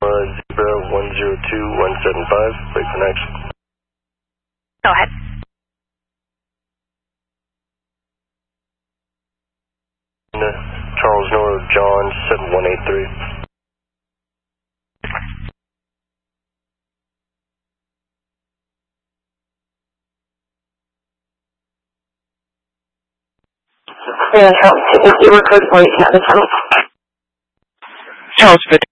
Zebra 102175, wait for next. Go ahead. Charles Noro, John 7183. Yeah, Charles 250, we're code 47. Charles 50.